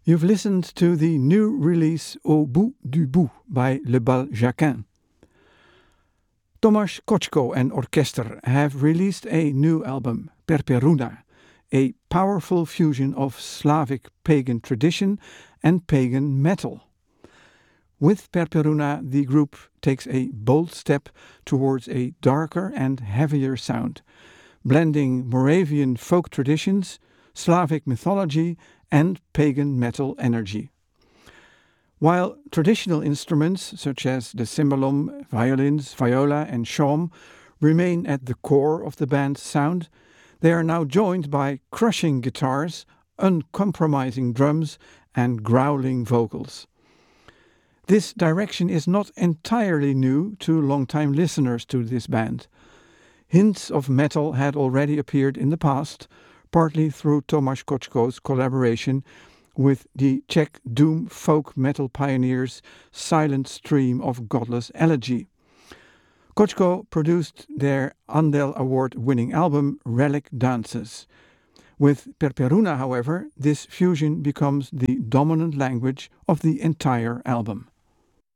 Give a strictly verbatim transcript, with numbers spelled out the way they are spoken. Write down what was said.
You've listened to the new release Au bout du bout by Le Bal Jacquin. Tomasz Koczko and Orchester have released a new album, Perperuna, a powerful fusion of Slavic pagan tradition and pagan metal. With Perperuna, the group takes a bold step towards a darker and heavier sound, blending Moravian folk traditions, Slavic mythology, and pagan metal energy. While traditional instruments such as the cimbalom, violins, viola, and shawm remain at the core of the band's sound, they are now joined by crushing guitars, uncompromising drums, and growling vocals. This direction is not entirely new to longtime listeners to this band. Hints of metal had already appeared in the past, partly through Tomasz Koczko's collaboration with the Czech doom folk metal pioneers Silent Stream of Godless Elegy. Koczko produced their Andel Award-winning album Relic Dances. With Perperuna, however, this fusion becomes the dominant language of the entire album.